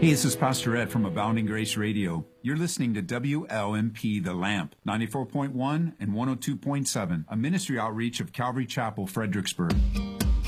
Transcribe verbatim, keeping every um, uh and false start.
Hey, this is Pastor Ed from Abounding Grace Radio. You're listening to W L M P The Lamp, ninety-four point one and one oh two point seven, a ministry outreach of Calvary Chapel, Fredericksburg.